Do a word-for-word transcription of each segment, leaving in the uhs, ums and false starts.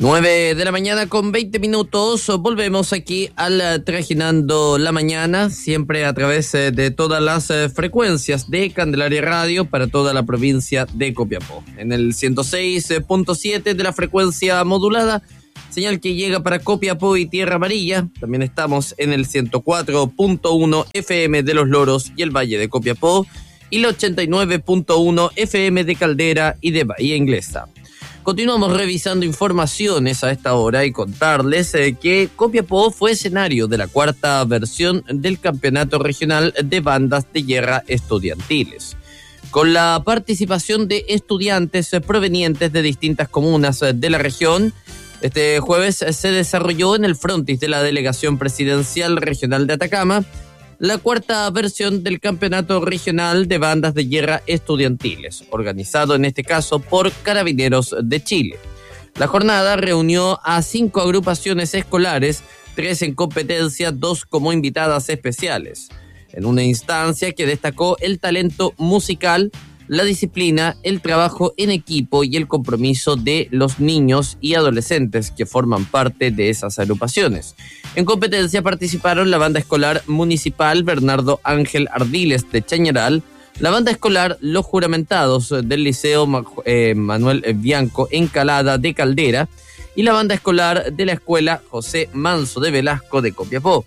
nueve de la mañana con veinte minutos, volvemos aquí al Trajinando la Mañana, siempre a través de todas las frecuencias de Candelaria Radio para toda la provincia de Copiapó. En el ciento seis punto siete de la frecuencia modulada, señal que llega para Copiapó y Tierra Amarilla. También estamos en el ciento cuatro punto uno F M de Los Loros y el Valle de Copiapó y la ochenta y nueve punto uno F M de Caldera y de Bahía Inglesa. Continuamos revisando informaciones a esta hora y contarles eh, que Copiapó fue escenario de la cuarta versión del Campeonato Regional de Bandas de Guerra Estudiantiles, con la participación de estudiantes eh, provenientes de distintas comunas eh, de la región. Este jueves eh, se desarrolló en el frontis de la Delegación Presidencial Regional de Atacama la cuarta versión del Campeonato Regional de Bandas de Guerra Estudiantiles, organizado en este caso por Carabineros de Chile. La jornada reunió a cinco agrupaciones escolares, tres en competencia, dos como invitadas especiales, en una instancia que destacó el talento musical, la disciplina, el trabajo en equipo y el compromiso de los niños y adolescentes que forman parte de esas agrupaciones. En competencia participaron la banda escolar municipal Bernardo Ángel Ardiles de Chañaral, la banda escolar Los Juramentados del Liceo Manuel Bianco Encalada de Caldera y la banda escolar de la Escuela José Manso de Velasco de Copiapó.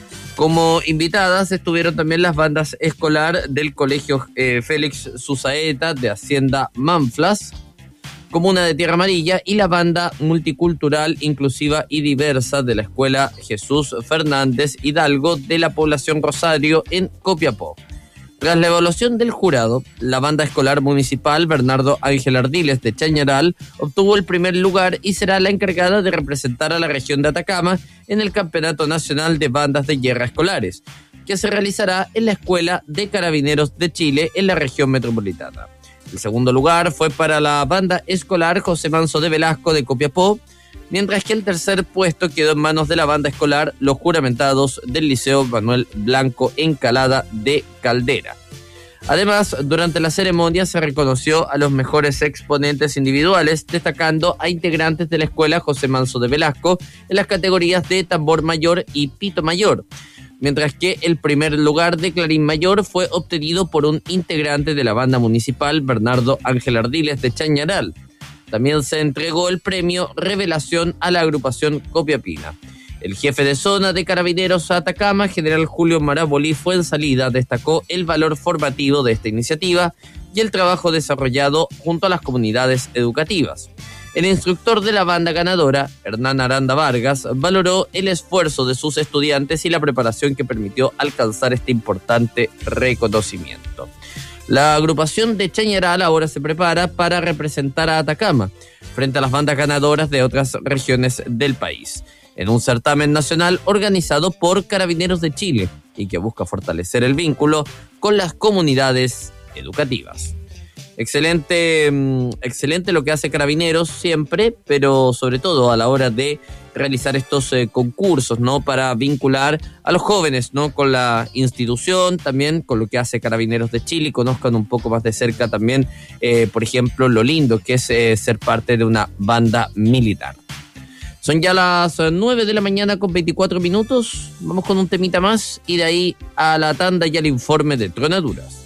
Como invitadas estuvieron también las bandas escolar del Colegio eh, Félix Susaeta de Hacienda Manflas, Comuna de Tierra Amarilla, y la banda multicultural, inclusiva y diversa de la Escuela Jesús Fernández Hidalgo de la población Rosario en Copiapó. Tras la evaluación del jurado, la banda escolar municipal Bernardo Ángel Ardiles de Chañaral obtuvo el primer lugar y será la encargada de representar a la región de Atacama en el Campeonato Nacional de Bandas de Guerra Escolares, que se realizará en la Escuela de Carabineros de Chile en la región metropolitana. El segundo lugar fue para la banda escolar José Manso de Velasco de Copiapó, mientras que el tercer puesto quedó en manos de la banda escolar Los Juramentados del Liceo Manuel Blanco Encalada de Caldera. Además, durante la ceremonia se reconoció a los mejores exponentes individuales, destacando a integrantes de la escuela José Manso de Velasco en las categorías de tambor mayor y pito mayor, mientras que el primer lugar de clarín mayor fue obtenido por un integrante de la banda municipal Bernardo Ángel Ardiles de Chañaral. También se entregó el premio Revelación a la agrupación Copiapina. El jefe de zona de Carabineros Atacama, general Julio Marabolí Fuensalida, destacó el valor formativo de esta iniciativa y el trabajo desarrollado junto a las comunidades educativas. El instructor de la banda ganadora, Hernán Aranda Vargas, valoró el esfuerzo de sus estudiantes y la preparación que permitió alcanzar este importante reconocimiento. La agrupación de Chañaral ahora se prepara para representar a Atacama frente a las bandas ganadoras de otras regiones del país, en un certamen nacional organizado por Carabineros de Chile y que busca fortalecer el vínculo con las comunidades educativas. Excelente, excelente lo que hace Carabineros siempre, pero sobre todo a la hora de realizar estos eh, concursos, ¿no? Para vincular a los jóvenes, ¿no? Con la institución, también con lo que hace Carabineros de Chile, y conozcan un poco más de cerca también, eh, por ejemplo, lo lindo que es eh, ser parte de una banda militar. Son ya las nueve de la mañana con veinticuatro minutos. Vamos con un temita más y de ahí a la tanda y al informe de Tronaduras.